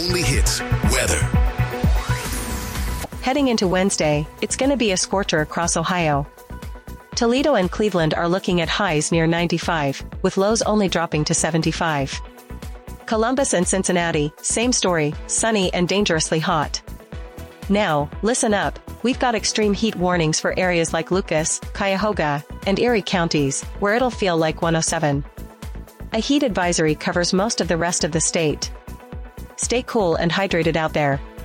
only hits, weather. Heading into Wednesday, it's going to be a scorcher across Ohio. Toledo and Cleveland are looking at highs near 95, with lows only dropping to 75. Columbus and Cincinnati, same story, sunny and dangerously hot. Now, listen up, we've got extreme heat warnings for areas like Lucas, Cuyahoga, and Erie counties, where it'll feel like 107. A heat advisory covers most of the rest of the state. Stay cool and hydrated out there.